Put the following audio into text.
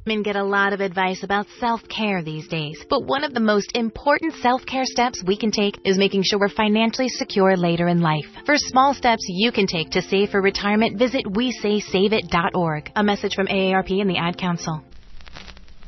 Men get a lot of advice about self-care these days, but one of the most important self-care steps we can take is making sure we're financially secure later in life. For small steps you can take to save for retirement, visit WeSaySaveIt.org. A message from AARP and the Ad Council.